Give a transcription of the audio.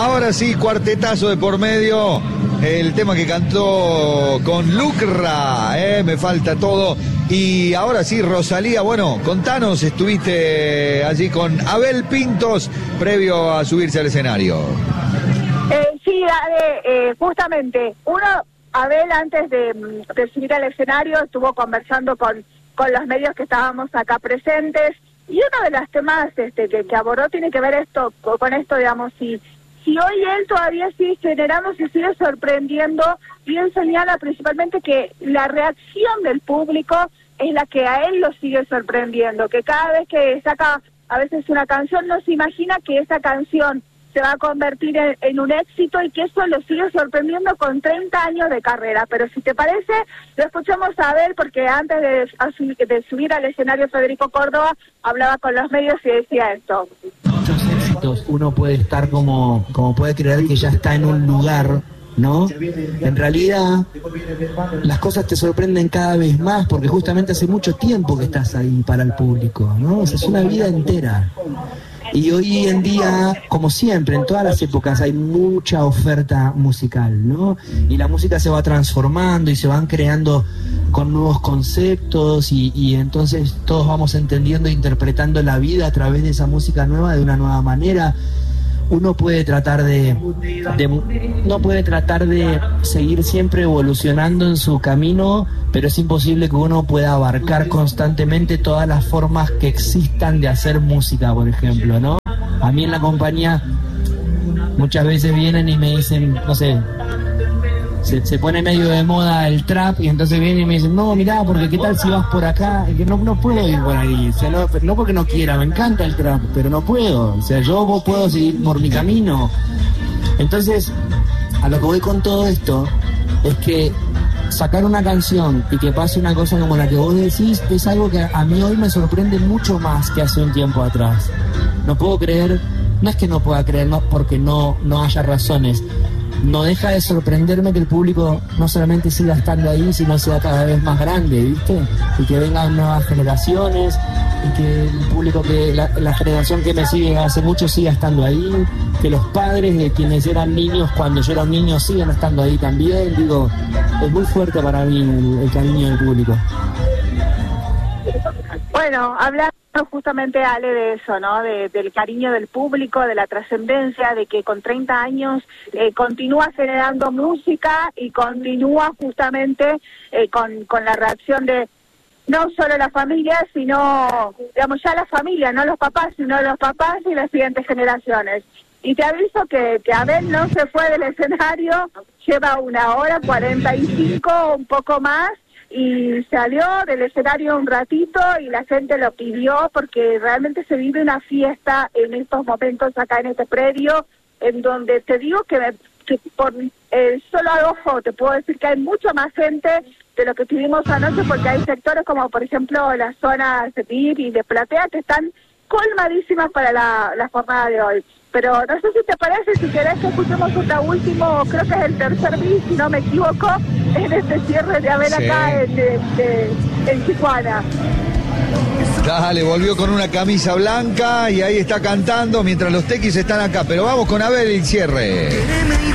ahora sí, cuartetazo de por medio. El tema que cantó con Lucra, Me falta todo. Y ahora sí, Rosalía, bueno, contanos, estuviste allí con Abel Pintos previo a subirse al escenario. Sí, justamente, Abel antes de subir al escenario estuvo conversando con los medios que estábamos acá presentes, y uno de los temas que abordó tiene que ver con esto, digamos, si hoy él todavía sigue generando, se sigue sorprendiendo, y él señala principalmente que la reacción del público es la que a él lo sigue sorprendiendo, que cada vez que saca a veces una canción no se imagina que esa canción se va a convertir en un éxito, y que eso lo sigue sorprendiendo con 30 años de carrera. Pero si te parece, lo escuchamos a ver, porque antes de subir al escenario Federico Córdoba hablaba con los medios y decía esto. Muchos éxitos, uno puede estar como puede creer que ya está en un lugar, ¿no? En realidad, las cosas te sorprenden cada vez más, porque justamente hace mucho tiempo que estás ahí para el público, ¿no? O sea, es una vida entera. Y hoy en día, como siempre, en todas las épocas hay mucha oferta musical, ¿no? Y la música se va transformando y se van creando con nuevos conceptos, y entonces todos vamos entendiendo e interpretando la vida a través de esa música nueva de una nueva manera. Uno puede tratar no puede tratar de seguir siempre evolucionando en su camino, pero es imposible que uno pueda abarcar constantemente todas las formas que existan de hacer música, por ejemplo, ¿no? A mí en la compañía muchas veces vienen y me dicen, no sé, se pone medio de moda el trap, y entonces vienen y me dicen, no, mirá, porque qué tal si vas por acá, y que no puedo ir por ahí, o sea, no porque no quiera, me encanta el trap, pero no puedo, o sea, yo puedo seguir por mi camino. Entonces, a lo que voy con todo esto es que sacar una canción y que pase una cosa como la que vos decís es algo que a mí hoy me sorprende mucho más que hace un tiempo atrás. No puedo creer, no es que no pueda creer, no, porque no haya razones. No deja de sorprenderme que el público no solamente siga estando ahí, sino sea cada vez más grande, ¿viste? Y que vengan nuevas generaciones, y que el público, que la generación que me sigue hace mucho siga estando ahí, que los padres de quienes eran niños cuando yo era un niño sigan estando ahí también. Digo, es muy fuerte para mí el cariño del público. Bueno, hablando justamente, Ale, de eso, ¿no? Del cariño del público, de la trascendencia, de que con 30 años continúa generando música y continúa justamente con la reacción de no solo la familia, sino, digamos, ya la familia, no los papás, sino los papás y las siguientes generaciones. Y te aviso que Abel no se fue del escenario, lleva 1:45, un poco más, y salió del escenario un ratito y la gente lo pidió, porque realmente se vive una fiesta en estos momentos acá en este predio, en donde te digo que por solo al ojo te puedo decir que hay mucho más gente de lo que tuvimos anoche, porque hay sectores como por ejemplo la zona de VIP y de Platea que están colmadísimas para la jornada de hoy. Pero no sé si te parece, si querés que escuchemos otra último, creo que es el tercer beat, si no me equivoco, en este cierre de Abel acá en Tijuana. Dale, volvió con una camisa blanca y ahí está cantando mientras los tequis están acá. Pero vamos con Abel y el cierre.